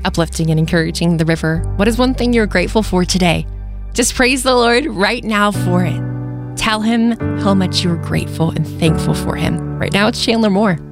uplifting and encouraging the river. What is one thing you're grateful for today? Just praise the Lord right now for it. Tell him how much you're grateful and thankful for him. Right now, it's Chandler Moore.